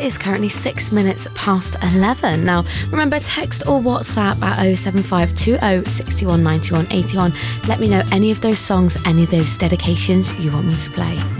is currently 6 minutes past 11. Now, remember, text or WhatsApp at 07520 61 91 81. Let me know any of those songs, any of those dedications you want me to play.